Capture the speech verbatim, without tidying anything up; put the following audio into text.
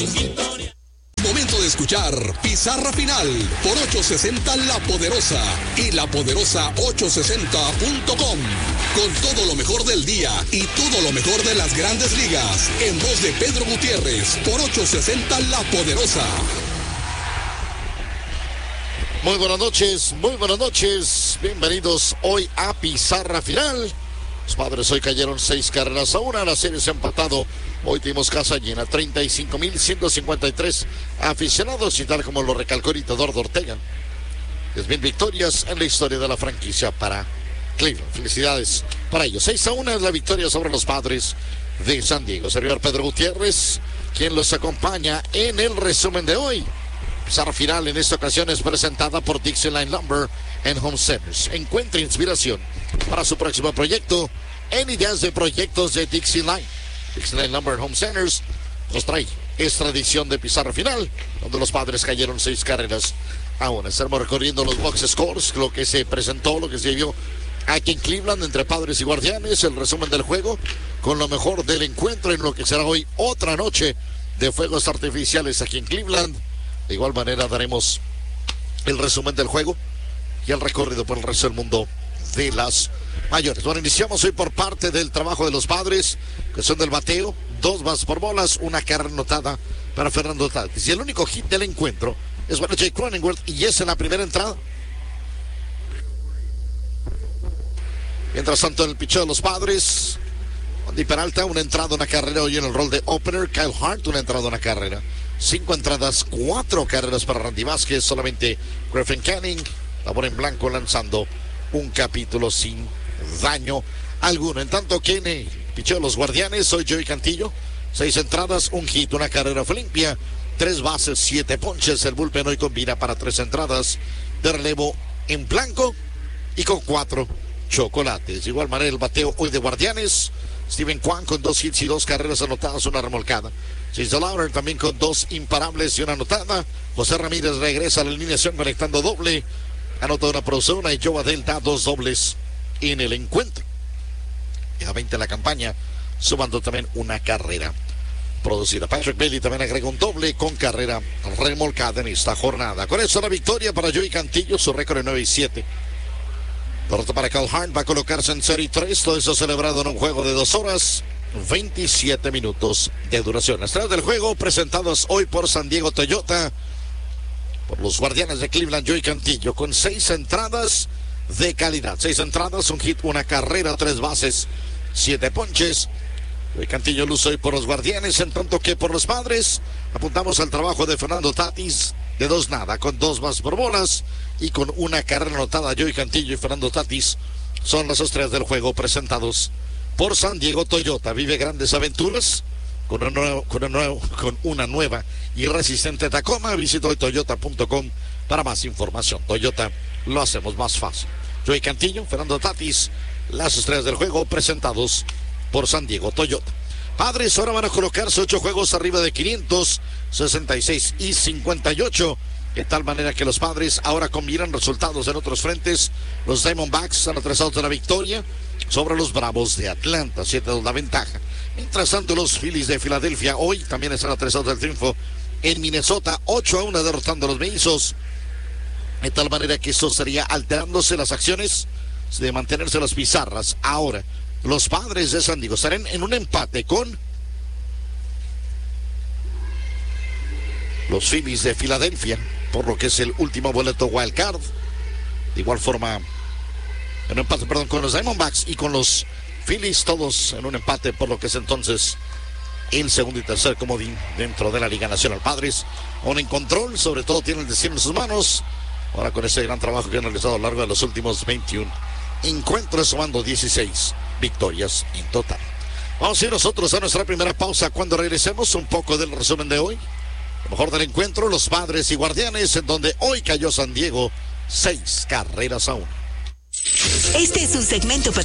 Momento de escuchar Pizarra Final por ochocientos sesenta La Poderosa y la poderosa ochocientos sesenta punto com. Con todo lo mejor del día y todo lo mejor de las grandes ligas. En voz de Pedro Gutiérrez por ochocientos sesenta La Poderosa. Muy buenas noches, muy buenas noches. Bienvenidos hoy a Pizarra Final. Los Padres hoy cayeron seis carreras a una. La serie se ha empatado. Hoy tuvimos casa llena, treinta y cinco mil ciento cincuenta y tres aficionados, y tal como lo recalcó ahorita Eduardo Ortega, diez mil victorias en la historia de la franquicia para Cleveland. Felicidades para ellos. seis a uno es la victoria sobre los Padres de San Diego. Servidor Pedro Gutiérrez, quien los acompaña en el resumen de hoy. Pizarra Final en esta ocasión es presentada por Dixieline Lumber and Home Centers. Encuentre inspiración para su próximo proyecto en ideas de proyectos de Dixieline. Dixieline Lumber and Home Centers nos trae esta edición de Pizarra Final, donde los Padres cayeron seis carreras a una. Estamos recorriendo los box scores, lo que se presentó, lo que se vio aquí en Cleveland entre Padres y Guardianes, el resumen del juego con lo mejor del encuentro en lo que será hoy otra noche de fuegos artificiales aquí en Cleveland. De igual manera daremos el resumen del juego y el recorrido por el resto del mundo de las mayores. Bueno, iniciamos hoy por parte del trabajo de los Padres, que son del bateo, dos bases por bolas, una carrera anotada para Fernando Tatis. Y el único hit del encuentro es para Jake Cronenworth, y es en la primera entrada. Mientras tanto, en el picheo de los Padres, Andy Peralta, una entrada, una carrera hoy en el rol de opener. Kyle Hart, una entrada, una carrera. Cinco entradas, cuatro carreras para Randy Vázquez. Solamente Griffin Canning, labor en blanco, lanzando un capítulo sin daño alguno. En tanto que en el picheo de los Guardianes, soy Joey Cantillo. Seis entradas, un hit, una carrera fue limpia. Tres bases, siete ponches. El bullpen hoy combina para tres entradas de relevo en blanco y con cuatro chocolates. De igual manera, el bateo hoy de Guardianes. Steven Kwan con dos hits y dos carreras anotadas, una remolcada. Chase Lauder también con dos imparables y una anotada. José Ramírez regresa a la alineación conectando doble. Anota una persona y Joe Adell da dos dobles en el encuentro. Y a veinte en la campaña, sumando también una carrera producida. Patrick Bailey también agrega un doble con carrera remolcada en esta jornada. Con eso la victoria para Joey Cantillo, su récord de nueve y siete. Derrota para Kyle Hart, va a colocarse en cero y tres. Todo eso celebrado en un juego de dos horas, veintisiete minutos de duración. Las tres del juego presentados hoy por San Diego Toyota, por los Guardianes de Cleveland. Joey Cantillo con seis entradas de calidad. Seis entradas, un hit, una carrera, tres bases, siete ponches. Joey Cantillo luce hoy por los Guardianes, en tanto que por los Padres apuntamos al trabajo de Fernando Tatis, de dos nada, con dos bases por bolas y con una carrera anotada. Joey Cantillo y Fernando Tatis son las estrellas del juego presentados por San Diego Toyota. Vive grandes aventuras con una, nueva, con, una nueva, con una nueva y resistente Tacoma. Visita hoy toyota punto com para más información. Toyota, lo hacemos más fácil. Joey Cantillo, Fernando Tatis, las estrellas del juego presentados por San Diego Toyota. Padres ahora van a colocarse ocho juegos arriba de quinientos, sesenta y seis y cincuenta y ocho. De tal manera que los Padres ahora combinan resultados en otros frentes. Los Diamondbacks están atrasados de la victoria sobre los Bravos de Atlanta, siete dos la ventaja. Mientras tanto, los Phillies de Filadelfia hoy también están atrasados del triunfo en Minnesota, ocho a uno derrotando a los Mellizos. De tal manera que eso sería alterándose las acciones de mantenerse las pizarras. Ahora, los Padres de San Diego estarán en un empate con los Phillies de Filadelfia, por lo que es el último boleto wild card. De igual forma, en un empate, perdón, con los Diamondbacks y con los Phillies, todos en un empate, por lo que es entonces el segundo y tercer comodín dentro de la Liga Nacional. Padres aún en control, sobre todo tienen el destino en sus manos. Ahora con ese gran trabajo que han realizado a lo largo de los últimos veintiún encuentros, sumando dieciséis victorias en total. Vamos a ir nosotros a nuestra primera pausa. Cuando regresemos, un poco del resumen de hoy. Lo mejor del encuentro, los Padres y Guardianes, en donde hoy cayó San Diego seis carreras a uno. Este es un segmento